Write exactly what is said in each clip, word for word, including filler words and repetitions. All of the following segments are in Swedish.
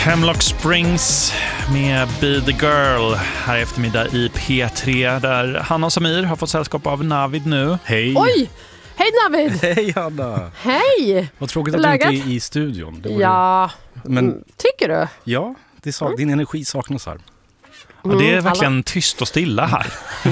Hemlock Springs med Be the Girl här i eftermiddag i P tre där Hanna och Samir har fått sällskap av Navid nu. Hej! Oj! Hej Navid! Hej Hanna! Hej! Vad tråkigt att Läget? du inte är i studion. Det var Ja, det. Men tycker du? ja, det sak- din energi saknas här. Ja, det är Mm, verkligen alla. tyst och stilla här.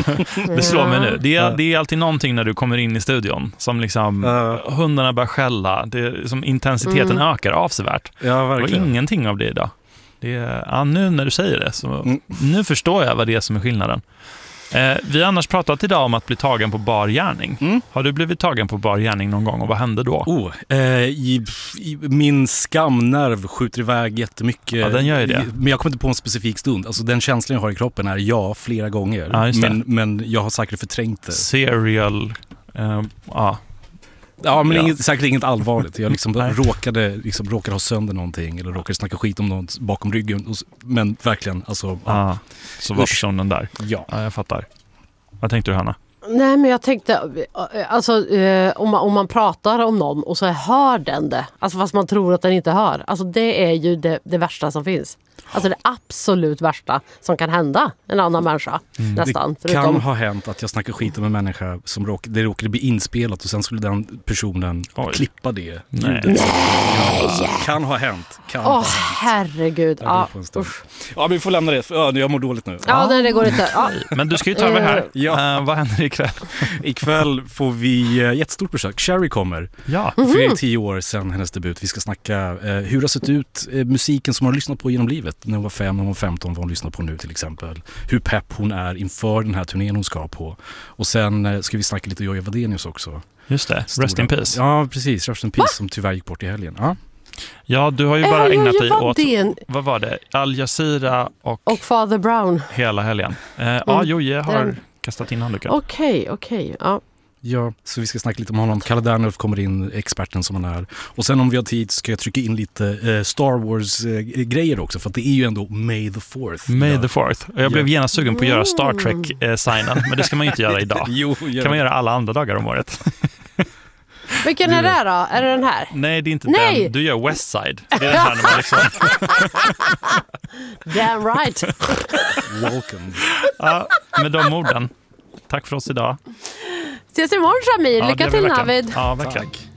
Det slår mig nu. Det är, Ja. det är alltid någonting när du kommer in i studion som liksom Uh. hundarna börjar skälla. Det är, som intensiteten Mm. ökar avsevärt. Ja, Det var verkligen. ingenting av det idag. Det är, ja, nu när du säger det så Mm. nu förstår jag vad det är som är skillnaden. Eh, vi har annars pratat idag om att bli tagen på bar gärning. Mm. Har du blivit tagen på bar gärning någon gång och vad hände då? Oh, eh, i, i, min skamnerv skjuter iväg jättemycket. Ja, den gör ju det. Men jag kommer inte på en specifik stund. Alltså, den känslan jag har i kroppen är ja, flera gånger. Ja, just det. men, men jag har säkert förträngt det. Serial... Eh, ja. Ja, men Ja. Inget, säkert inget allvarligt. Jag liksom Nej. råkade, liksom, råkade ha sönder någonting eller råkade snacka skit om något bakom ryggen. Och s- Men verkligen, alltså, ja. Ah, så var Usch. personen där. ja. Ja, jag fattar. Vad tänkte du, Hanna? Nej, men jag tänkte, alltså eh, om, man, om man pratar om någon och så hör den det, alltså fast man tror att den inte hör, alltså det är ju det, det värsta som finns. Alltså det absolut värsta som kan hända en annan människa, nästan. Det kan ha hänt att jag snackar skit om en människa som råk, det råkade bli inspelat och sen skulle den personen Oj. klippa det Nej. ljudet. Ja, kan ha hänt. Kan Åh, ha hänt. herregud. Jag går Ja, på en stund. usch. Ja, men vi får lämna det. Ja, jag mår dåligt nu. Ja, nej, det går inte. Ja. Men du ska ju ta över här. Ja. Eh, vad händer ikväll? Ikväll får vi eh, jättestort besök. Sherry kommer. Ja. Mhm. För det är tio år sedan hennes debut. Vi ska snacka eh, hur det har sett ut, eh, musiken som hon har lyssnat på genom livet. När hon var fem, när hon var femton, vad hon lyssnar på nu till exempel. Hur pepp hon är inför den här turnén hon ska på. Och sen eh, ska vi snacka lite Joja Wadenius också. Just det. Stora- Rest in peace. Ja, precis. Rest in peace som tyvärr gick bort i helgen. Ja. Ja, du har ju Äh, bara jag- ägnat jag dig var åt, det. vad var det? Al Jazeera och, Och Father Brown. hela helgen. Eh, Ja, Joje har Den- kastat in handduken. Okej, okej. Ja. Ja, så vi ska snacka lite om honom. Kalle Dernulf kommer in, experten som han är. Och sen om vi har tid ska jag trycka in lite eh, Star Wars-grejer också. För att det är ju ändå May the fourth. May ja. the fourth. Och jag blev Ja. genast sugen på att göra Star Trek-signen, men det ska man ju inte göra idag. Jo, kan man göra alla andra dagar om året. Vilken Du är då? det då? Är det den här? Nej, det är inte Nej! den. Du gör West Side. Det är den här när man liksom... Damn right. Welcome. Ja, med de orden. Tack för oss idag. Ses imorgon, Samir. Ja, Lycka det gör vi till, verkligen. Navid. Ja, verkligen. Tack.